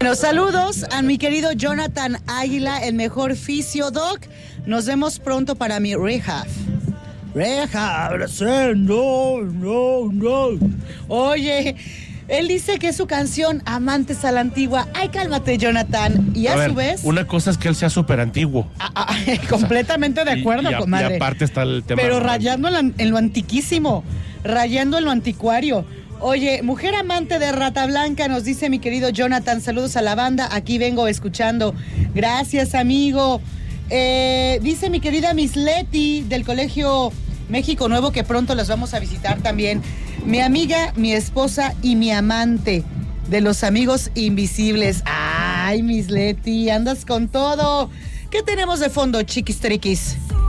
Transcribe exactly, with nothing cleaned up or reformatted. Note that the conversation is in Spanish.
Los saludos a mi querido Jonathan Águila, el mejor fisio doc. Nos vemos pronto para mi rehab. Rehab, no, no, no. Oye, él dice que es su canción Amantes a la Antigua. Ay, cálmate, Jonathan. Y a, a su ver, vez... Una cosa es que él sea súper antiguo. Ah, ah, completamente de acuerdo, y, y a, comadre. Y aparte está el tema... Pero rayando en, la, en lo antiquísimo, rayando en lo anticuario. Oye, mujer amante de Rata Blanca, nos dice mi querido Jonathan, saludos a la banda, aquí vengo escuchando. Gracias, amigo. Eh, dice mi querida Miss Leti del Colegio México Nuevo, que pronto las vamos a visitar también. Mi amiga, mi esposa y mi amante de los amigos invisibles. Ay, Miss Leti, andas con todo. ¿Qué tenemos de fondo, chiquis triquis?